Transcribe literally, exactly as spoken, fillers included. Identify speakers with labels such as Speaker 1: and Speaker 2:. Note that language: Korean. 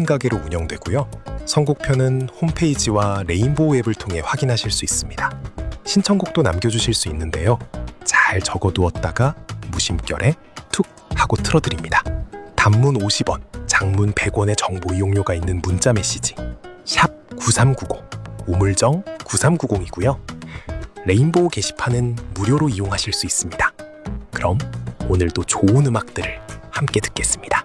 Speaker 1: 인 가게로 운영되고요. 선곡표는 홈페이지와 레인보우 앱을 통해 확인하실 수 있습니다. 신청곡도 남겨주실 수 있는데요. 잘 적어두었다가 무심결에 툭 하고 틀어드립니다. 단문 오십 원, 장문 백 원의 정보 이용료가 있는 문자 메시지 샵 구삼구공, 우물정 구삼구공이고요. 레인보우 게시판은 무료로 이용하실 수 있습니다. 그럼 오늘도 좋은 음악들을 함께 듣겠습니다.